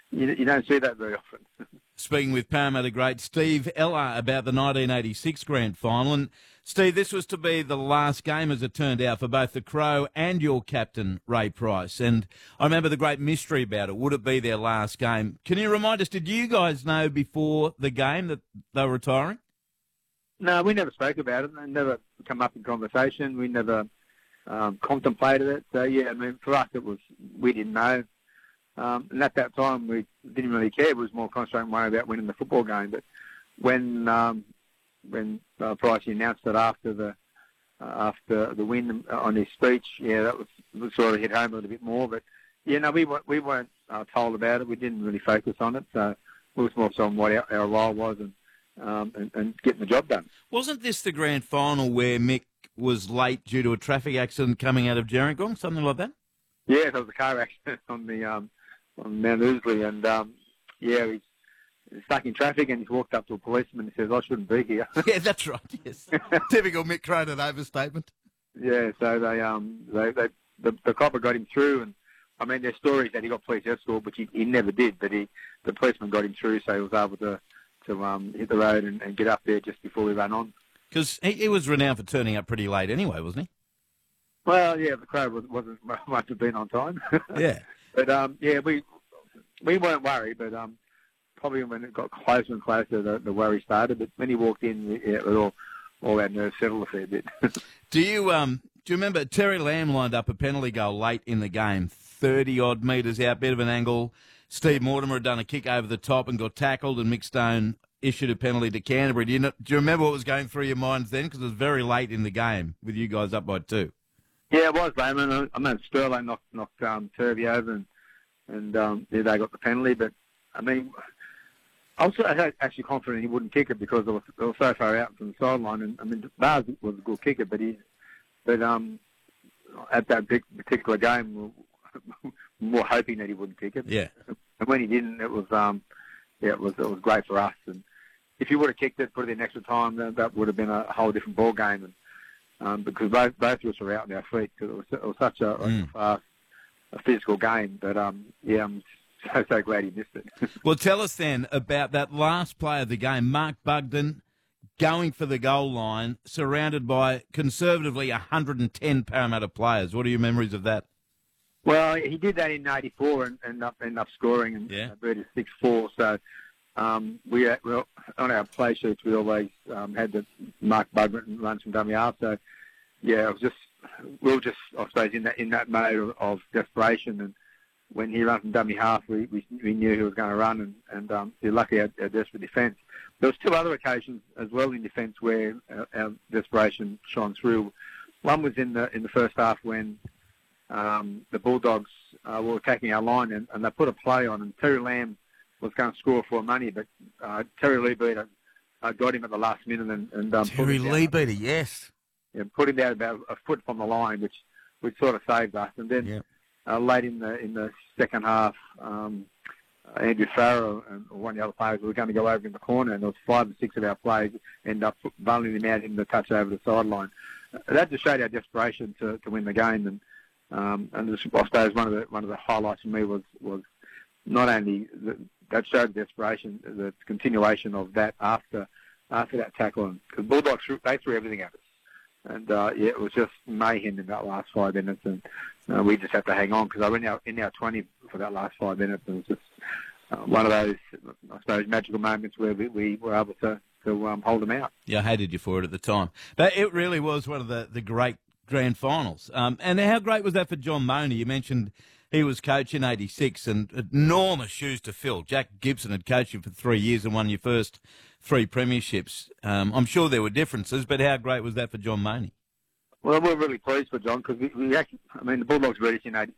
You don't see that very often. Speaking with Parramatta great Steve Ella about the 1986 Grand Final. And, Steve, this was to be the last game, as it turned out, for both the Crow and your captain, Ray Price. And I remember the great mystery about it. Would it be their last game? Can you remind us, did you guys know before the game that they were retiring? No, we never spoke about it. It never come up in conversation. We never contemplated it. So, yeah, I mean, for us, we didn't know. And at that time, we didn't really care. It was more concentrating worry about winning the football game. But when Pricey announced it after the win on his speech, yeah, that was sort of hit home a little bit more. But yeah, no, we weren't told about it. We didn't really focus on it. So it was more so on what our role was and getting the job done. Wasn't this the grand final where Mick was late due to a traffic accident coming out of Gerringong, something like that? Yeah, there was a car accident on Mount Ousley, and he's stuck in traffic, and he's walked up to a policeman and says, "I shouldn't be here." Yeah, that's right. Yes, typical Mick Cronin overstatement. Yeah, so the copper got him through, and I mean, there's stories that he got police escort, which he never did, but the policeman got him through, so he was able to hit the road and get up there just before we ran on. Because he was renowned for turning up pretty late anyway, wasn't he? Well, yeah, the Crow wasn't much have been on time. Yeah. But, we weren't worried, but probably when it got closer and closer, the worry started. But when he walked in, it was all our nerves settled a fair bit. Do you remember Terry Lamb lined up a penalty goal late in the game, 30-odd metres out, bit of an angle. Steve Mortimer had done a kick over the top and got tackled, and Mick Stone issued a penalty to Canterbury. Do you remember what was going through your minds then? Because it was very late in the game with you guys up by 2. Yeah, it was, Raymond. I mean, Sterling knocked Turvey over, and they got the penalty. But, I mean, I was actually confident he wouldn't kick it because it was so far out from the sideline. And, I mean, Bars was a good kicker, but at that particular game, we were more hoping that he wouldn't kick it. Yeah. And when he didn't, it was great for us. And if he would have kicked it, put it in extra time, that would have been a whole different ball game. And, because both of us were out on our feet, because it was such a fast, a physical game. But I'm so glad he missed it. Well, tell us then about that last play of the game, Mark Bugden going for the goal line, surrounded by conservatively 110 Parramatta players. What are your memories of that? Well, he did that in '94 and ended up scoring and beat us 6-4. So we on our play sheets we always had the Mark Bugden runs from dummy half. So yeah, we were just I suppose in that mode of desperation. And when he ran from dummy half, we knew he was going to run, and we're lucky our desperate defence. There was 2 other occasions as well in defence where our desperation shone through. One was in the first half when the Bulldogs were attacking our line, and they put a play on, and Terry Lamb was going to score for money, but Terry Leabeater got him at the last minute and Terry Leabeater, yes, put him down about a foot from the line, which sort of saved us. And then late in the second half, Andrew Farrow and one of the other players were going to go over in the corner, and there was 5 or 6 of our players ended up bundling him out in the touch over the sideline. That just showed our desperation to win the game, and I suppose one of the highlights for me was not only that showed desperation, the continuation of that after that tackle, because Bulldogs they threw everything at us, and it was just mayhem in that last 5 minutes, and we just had to hang on because I went in our 20 for that last 5 minutes, and it was just one of those I suppose magical moments where we were able to hold them out. Yeah, I hated you for it at the time, but it really was one of the great grand finals. And how great was that for John Mooney? You mentioned he was coach in '86, and enormous shoes to fill. Jack Gibson had coached you for 3 years and won your first 3 premierships. I'm sure there were differences, but how great was that for John Mooney? Well, we're really pleased for John because we actually, I mean, the Bulldogs beat us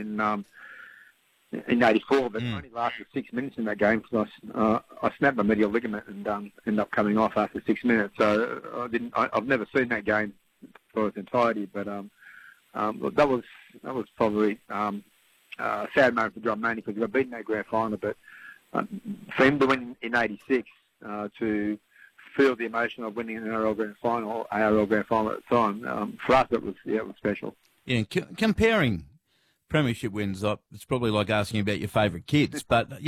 in '84, but only lasted 6 minutes in that game because I snapped my medial ligament and ended up coming off after 6 minutes. So I've never seen that game for its entirety, but that was probably a sad moment for John Mooney because he got beaten in that grand final. But for him to win in '86, to feel the emotion of winning an ARL grand final at the time, for us it was special. Yeah, comparing premiership wins, it's probably like asking about your favourite kids, but